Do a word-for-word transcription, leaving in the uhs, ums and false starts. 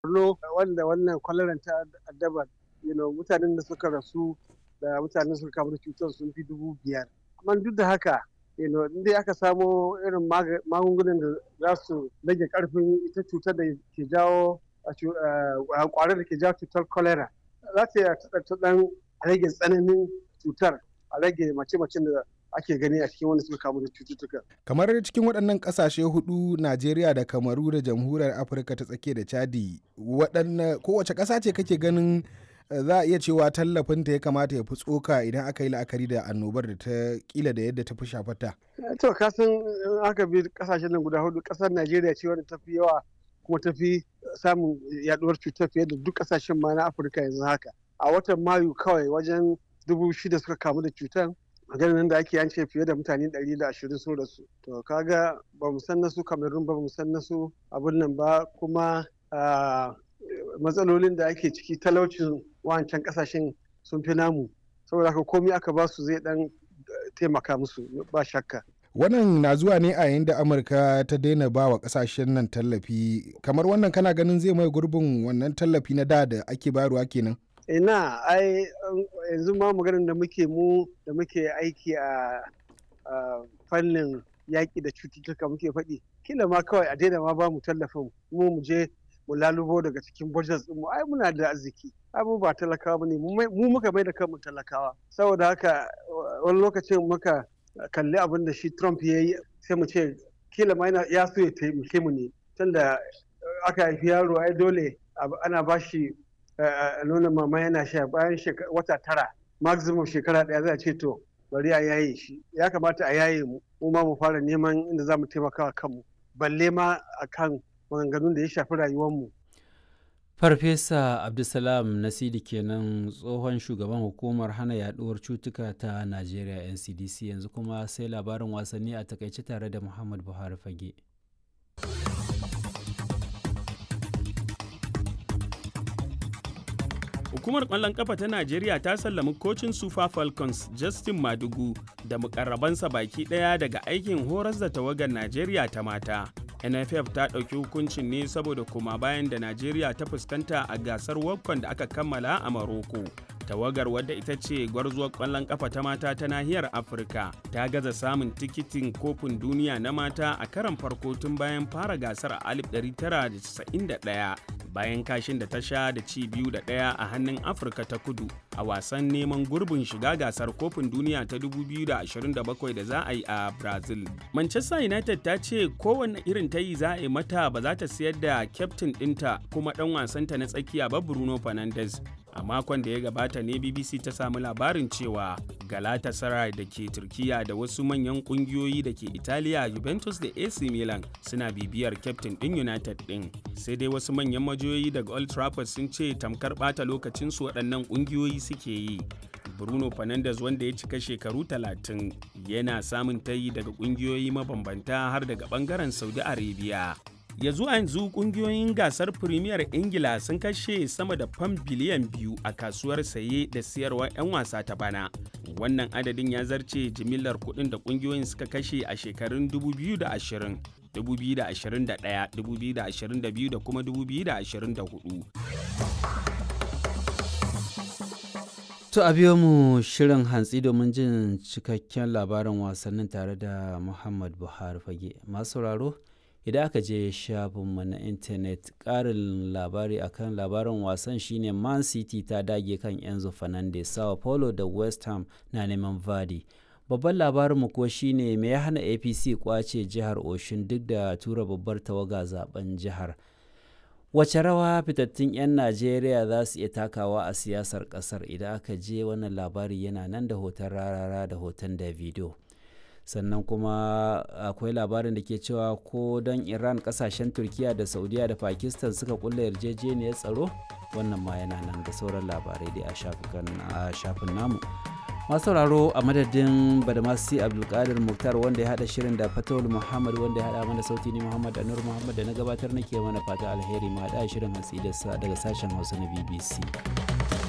Borno wanda wannan kwalaran ta addaba you know, mutanen da suka rasu da mutanen da suka kamu da cutar sun fi dubu biyar. Amma duk da haka you know, inda aka samo irin magungunan da za su rage karfin ita cutar da ke jawo a kwarar da ke jawo cutar cholera za ta dan rage tsananin cutar a rage mace-macen da ake gani a cikin wanda suka kamu da cututtuka. Kamar cikin waɗannan ƙasashe hudu Najeriya da Kamaru da Jamhuriyar Afirka ta tsakiya da Chadi waɗanne kowace ƙasa ce kake ganin za a iya cewa tallafinta ya kamata ya fi tsoka idan aka yi la'akari da annobar da ta kila da yadda ta fi shafata? To kasan aka bi ƙasashen nan guda hudu ƙasar Najeriya ce wadda ta fi yawa kuma ta fi samun yaduwar cutar fiye da duk ƙasashen ma na Afirka yanzu haka. A watan Mayu kawai wajen dubu shida suka kamu da cutar. Maganin da ake yance fiye da mutane ɗari da ashirin sun rasu. To kaga ba mu san nasu Cameroon ba mu san nasu abun nan ba kuma matsalolin da ake ciki talaucin wancan kasashen sun fi namu saboda haka komai aka ba su zai dan taimaka musu ba shakka. Wannan na zuwa ne a yayin da Amurka ta daina ba wa kasashen nan tallafi kamar wannan kana ganin zai mai gurbin wannan tallafi na da da ake bayarwa kenan? Ina ai yanzu ma maganar da muke mu da muke aiki a fannin yaƙi da cututtuka muke faɗi kila ma kawai a daina ma ba mu tallafin mu mu je mu lalubo daga cikin budget mu ai muna da arziki ai mu ba talakawa bane mu muka mai da kanmu talakawa saboda haka wani lokacin muka kalli abin da shi Trump ya yi sai mu ce kila ma ya so ya taimake mu ne tunda aka haifi yaro ai dole ana bashi nonon mama yana sha bayan wata tara maximum shekara daya za a ce to bari a yaye shi ya kamata a yaye mu mu ma mu fara neman inda za mu taimaka wa kanmu balle ma akan maganganun da ya shafi rayuwarmu. Farfesa Abdulsalam Nasidi kenan tsohon shugaban hukumar hana yaduwar cutuka ta Najeriya N C D C yanzu kuma sai labarin wasanni a takaice tare da Muhammad Buhari Fage. Hukumar ƙwallon ƙafa ta Najeriya ta sallami kocin Super Falcons Justin Madugu da mukarrabansa baki ɗaya daga aikin horas da tawagar Najeriya ta mata. N F F ta ɗauki hukuncin ne saboda koma bayan da Najeriya ta fuskanta a gasar WAFCON da aka kammala a Maroko. Tawagar wadda ita ce gwarzuwar ƙwallon ƙafa ta mata ta nahiyar Afirka ta gaza samun tikitin kofin duniya na mata a karon farko tun bayan fara gasar a alif ɗari tara da casa'in da ɗaya bayan kashin da ta sha da ci biyu da ɗaya a hannun Afirka ta Kudu a wasan neman gurbin shiga gasar kofin duniya ta dubu biyu da ashirin da bakwai da za a yi a Brazil. Manchester United ta ce kowanne irin ta yi za a yi mata ba za ta siyar da kyaftin ɗinta kuma ɗan wasanta na tsakiya ba Bruno Fernandes. A makon da ya gabata ne B B C ta samu labarin cewa Galatasaray da ke Turkiya da wasu manyan kungiyoyi da ke Italiya Juventus da A C Milan suna bibiyar kyaftin ɗin United ɗin. Sai dai wasu manyan majiyoyi daga Old Trafford sun ce tamkar ɓata lokacinsu waɗannan kungiyoyi suke yi. Bruno Fernandes wanda ya cika shekaru talatin yana samun tayi daga kungiyoyi mabambanta har daga ɓangaren Saudi Arabia. Ya zuwa yanzu kungiyoyin gasar Premier Ingila sun kashe sama da fam biliyan biyu a kasuwar saye da siyarwar 'yan wasa ta bana. Wannan adadin ya zarce jimillar kuɗin da kungiyoyin suka kashe a shekarun dubu biyu da ashirin, dubu biyu da ashirin da ɗaya, dubu biyu da ashirin da biyu da kuma dubu biyu da ashirin da hudu. To a biyo mu shirin hantsi domin jin cikakken labarin wasannin tare da Muhammad Buhari Fage. Masu sauraro idan aka je shafinmu na intanet ƙarin labari akan labarin wasan shine Man City ta dage kan Enzo Fernandez, Sao Paulo da West Ham na neman Vardy. Babban labarinmu kuwa shine me ya hana A P C kwace jihar Oshun duk da tura babbar tawaga zaben jihar. Wace rawa fitattun 'yan Najeriya za su iya takawa a siyasar ƙasar idan aka je wannan labari yana nan da hoton rarara da hoton Davido. Sannan kuma akwai labarin da ke cewa ko don Iran kasashen Turkiya da Saudiya da Pakistan suka kulla yarjejeniyar tsaro wannan ma yana nan da sauran labarai dai a shafin namu. Masu sauraro a madadin Badamasi Abdulkadir Muktar wanda ya hada shirin da Fatawul Muhammad wanda ya hada mana sauti ni Muhammad Anur Muhammad da na gabatar nake mana fata alheri ma da shirin hatsi daga sashen Hausa na B B C.